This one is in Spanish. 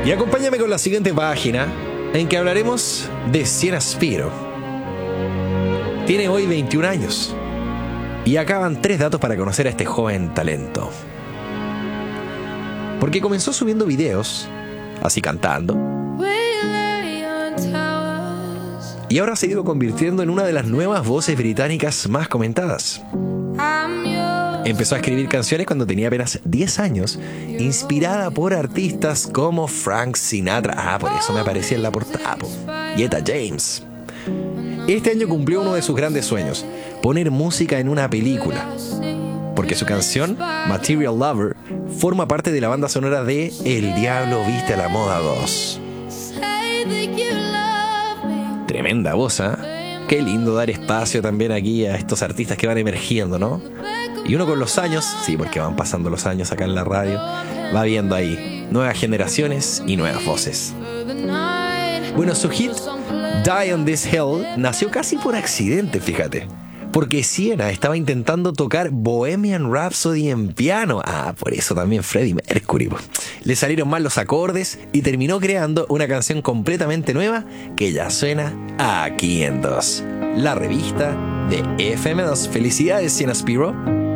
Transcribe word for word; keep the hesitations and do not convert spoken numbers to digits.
Y acompáñame con la siguiente página, en que hablaremos de Sienna Spiro. Tiene hoy veintiún años. Y acaban tres datos para conocer a este joven talento. Porque comenzó subiendo videos, así cantando, y ahora se ha ido convirtiendo en una de las nuevas voces británicas más comentadas. Empezó a escribir canciones cuando tenía apenas diez años, inspirada por artistas como Frank Sinatra. Ah, por eso me aparecía en la portada. Y Etta James. Este año cumplió uno de sus grandes sueños: poner música en una película. Porque su canción, Material Lover, forma parte de la banda sonora de El Diablo Viste a la Moda dos. Tremenda voz, ¿eh? Qué lindo dar espacio también aquí a estos artistas que van emergiendo, ¿no? Y uno con los años, sí, porque van pasando los años acá en la radio, va viendo ahí nuevas generaciones y nuevas voces. Bueno, su hit Die on This Hill nació casi por accidente, fíjate. Porque Sienna estaba intentando tocar Bohemian Rhapsody en piano. Ah, por eso también Freddie Mercury. Le salieron mal los acordes y terminó creando una canción completamente nueva que ya suena aquí en dos. La revista de F M dos. Felicidades, Sienna Spiro.